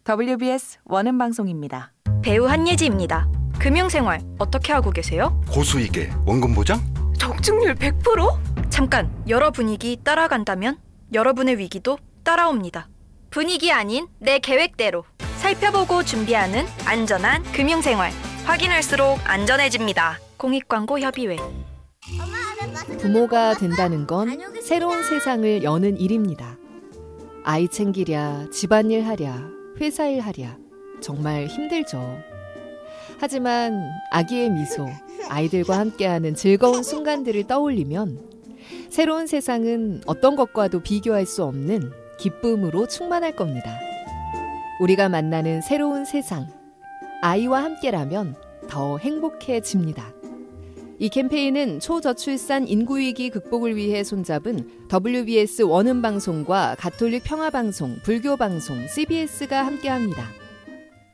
WBS 원음방송입니다. 배우 한예지입니다. 금융생활 어떻게 하고 계세요? 고수익에 원금 보장? 적중률 100%? 잠깐, 여러 분위기 따라간다면 여러분의 위기도 따라옵니다. 분위기 아닌 내 계획대로 살펴보고 준비하는 안전한 금융생활. 확인할수록 안전해집니다. 공익광고협의회. 부모가 된다는 건 새로운 세상을 여는 일입니다. 아이 챙기랴, 집안일 하랴, 회사일 하랴, 정말 힘들죠. 하지만 아기의 미소, 아이들과 함께하는 즐거운 순간들을 떠올리면 새로운 세상은 어떤 것과도 비교할 수 없는 기쁨으로 충만할 겁니다. 우리가 만나는 새로운 세상, 아이와 함께라면 더 행복해집니다. 이 캠페인은 초저출산 인구위기 극복을 위해 손잡은 WBS 원음방송과 가톨릭 평화방송, 불교방송, CBS가 함께합니다.